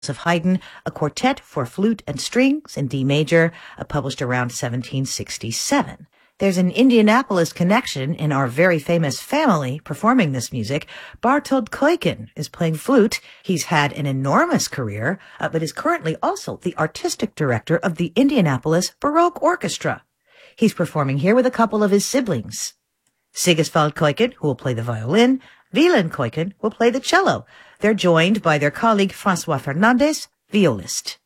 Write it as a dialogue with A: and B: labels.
A: of Haydn, a quartet for flute and strings in D major, published around 1767. There's an Indianapolis connection in our very famous family performing this music. Bartold Kuiken is playing flute. He's had an enormous career, but is currently also the artistic director of the Indianapolis Baroque Orchestra. He's performing here with a couple of his siblings. Sigisvald Kuiken, who will play the violin, Wieland Kuiken will play the cello. They're joined by their colleague François Fernandez, violist.